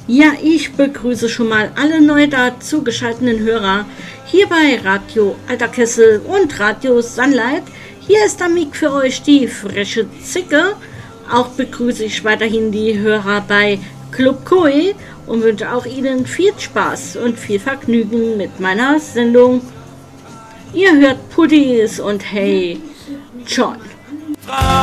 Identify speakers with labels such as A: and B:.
A: Ja, ich begrüße schon mal alle neu dazugeschalteten Hörer hier bei Radio Alter Kessel und Radio Sunlight. Hier ist der Mick für euch, die freche Zicke. Auch begrüße ich weiterhin die Hörer bei Club Koi und wünsche auch Ihnen viel Spaß und viel Vergnügen mit meiner Sendung. Ihr hört Puttis und Hey John.